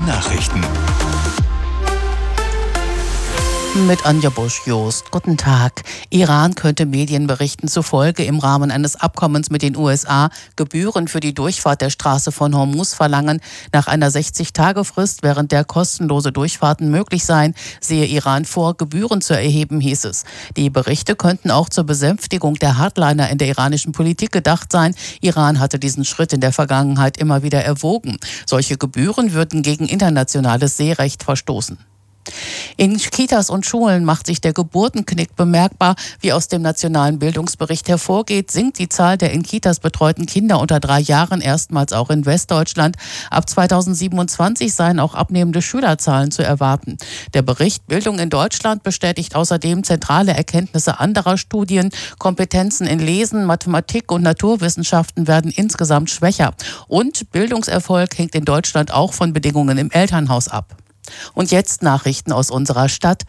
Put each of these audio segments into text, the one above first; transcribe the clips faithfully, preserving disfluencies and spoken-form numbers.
Nachrichten. Mit Anja Busch-Jost. Guten Tag. Iran könnte Medienberichten zufolge im Rahmen eines Abkommens mit den U S A Gebühren für die Durchfahrt der Straße von Hormuz verlangen. Nach einer sechzig-Tage-Frist, während der kostenlose Durchfahrten möglich seien, sehe Iran vor, Gebühren zu erheben, hieß es. Die Berichte könnten auch zur Besänftigung der Hardliner in der iranischen Politik gedacht sein. Iran hatte diesen Schritt in der Vergangenheit immer wieder erwogen. Solche Gebühren würden gegen internationales Seerecht verstoßen. In Kitas und Schulen macht sich der Geburtenknick bemerkbar. Wie aus dem nationalen Bildungsbericht hervorgeht, sinkt die Zahl der in Kitas betreuten Kinder unter drei Jahren erstmals auch in Westdeutschland. Ab zweitausendsiebenundzwanzig seien auch abnehmende Schülerzahlen zu erwarten. Der Bericht Bildung in Deutschland bestätigt außerdem zentrale Erkenntnisse anderer Studien. Kompetenzen in Lesen, Mathematik und Naturwissenschaften werden insgesamt schwächer. Und Bildungserfolg hängt in Deutschland auch von Bedingungen im Elternhaus ab. Und jetzt Nachrichten aus unserer Stadt.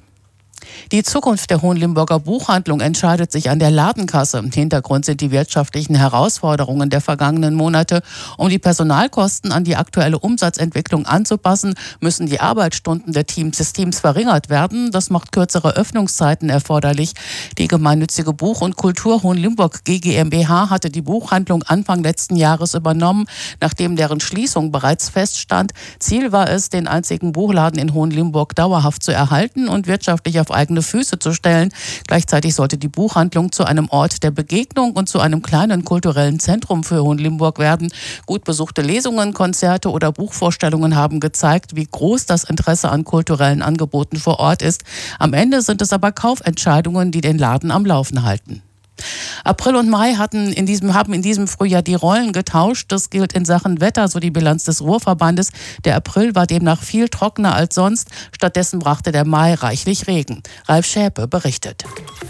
Die Zukunft der Hohenlimburger Buchhandlung entscheidet sich an der Ladenkasse. Hintergrund sind die wirtschaftlichen Herausforderungen der vergangenen Monate. Um die Personalkosten an die aktuelle Umsatzentwicklung anzupassen, müssen die Arbeitsstunden der Teams, des Teams verringert werden. Das macht kürzere Öffnungszeiten erforderlich. Die gemeinnützige Buch- und Kultur Hohenlimburg G G m b H hatte die Buchhandlung Anfang letzten Jahres übernommen, nachdem deren Schließung bereits feststand. Ziel war es, den einzigen Buchladen in Hohenlimburg dauerhaft zu erhalten und wirtschaftlich auf eigene Füße zu stellen. Gleichzeitig sollte die Buchhandlung zu einem Ort der Begegnung und zu einem kleinen kulturellen Zentrum für Hohenlimburg werden. Gut besuchte Lesungen, Konzerte oder Buchvorstellungen haben gezeigt, wie groß das Interesse an kulturellen Angeboten vor Ort ist. Am Ende sind es aber Kaufentscheidungen, die den Laden am Laufen halten. April und Mai hatten in diesem, haben in diesem Frühjahr die Rollen getauscht. Das gilt in Sachen Wetter, so die Bilanz des Ruhrverbandes. Der April war demnach viel trockener als sonst. Stattdessen brachte der Mai reichlich Regen. Ralf Schäpe berichtet.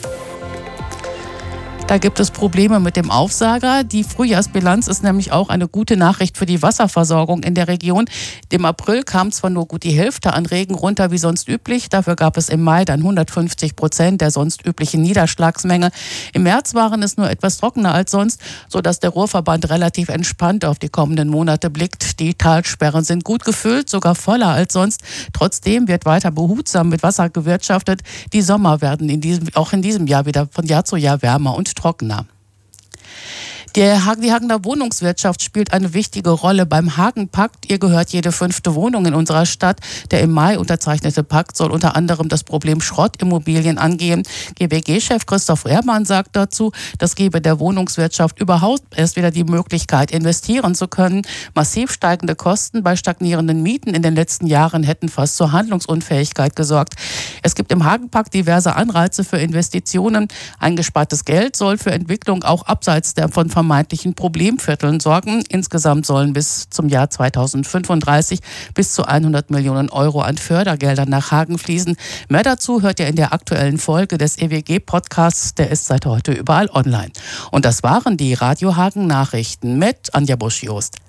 Da gibt es Probleme mit dem Aufsager. Die Frühjahrsbilanz ist nämlich auch eine gute Nachricht für die Wasserversorgung in der Region. Im April kam zwar nur gut die Hälfte an Regen runter wie sonst üblich. Dafür gab es im Mai dann hundertfünfzig Prozent der sonst üblichen Niederschlagsmenge. Im März waren es nur etwas trockener als sonst, sodass der Ruhrverband relativ entspannt auf die kommenden Monate blickt. Die Talsperren sind gut gefüllt, sogar voller als sonst. Trotzdem wird weiter behutsam mit Wasser gewirtschaftet. Die Sommer werden in diesem, auch in diesem Jahr wieder von Jahr zu Jahr wärmer und trockener. Der, die Hagener Wohnungswirtschaft spielt eine wichtige Rolle beim Hagen-Pakt. Ihr gehört jede fünfte Wohnung in unserer Stadt. Der im Mai unterzeichnete Pakt soll unter anderem das Problem Schrottimmobilien angehen. G B G-Chef Christoph Rehrmann sagt dazu, das gebe der Wohnungswirtschaft überhaupt erst wieder die Möglichkeit, investieren zu können. Massiv steigende Kosten bei stagnierenden Mieten in den letzten Jahren hätten fast zur Handlungsunfähigkeit gesorgt. Es gibt im Hagen-Pakt diverse Anreize für Investitionen. Eingespartes Geld soll für Entwicklung auch abseits der von vermeintlichen Problemvierteln sorgen. Insgesamt sollen bis zum Jahr zweitausendfünfunddreißig bis zu hundert Millionen Euro an Fördergeldern nach Hagen fließen. Mehr dazu hört ihr in der aktuellen Folge des E W G-Podcasts. Der ist seit heute überall online. Und das waren die Radio Hagen Nachrichten mit Anja Busch-Jost.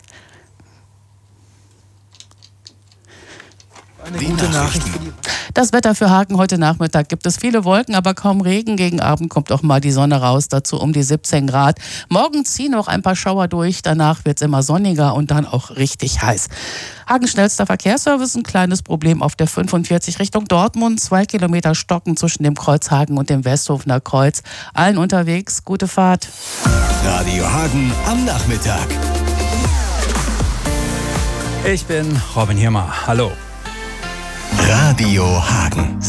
Die gute Nachricht. Das Wetter für Hagen heute Nachmittag: gibt es viele Wolken, aber kaum Regen. Gegen Abend kommt auch mal die Sonne raus, dazu um die siebzehn Grad. Morgen ziehen noch ein paar Schauer durch, danach wird es immer sonniger und dann auch richtig heiß. Hagen schnellster Verkehrsservice, ein kleines Problem auf der fünfundvierzig Richtung Dortmund. Zwei Kilometer Stocken zwischen dem Kreuz Hagen und dem Westhofener Kreuz. Allen unterwegs, gute Fahrt. Radio Hagen am Nachmittag. Ich bin Robin Hirmer. Hallo. Radio Hagen.